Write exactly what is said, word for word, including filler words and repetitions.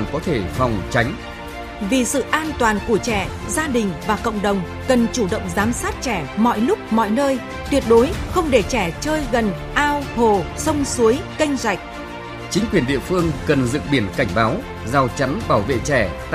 có thể phòng tránh. Vì sự an toàn của trẻ, gia đình và cộng đồng cần chủ động giám sát trẻ mọi lúc mọi nơi, tuyệt đối không để trẻ chơi gần ao, hồ, sông suối, kênh rạch. Chính quyền địa phương cần dựng biển cảnh báo, rào chắn bảo vệ trẻ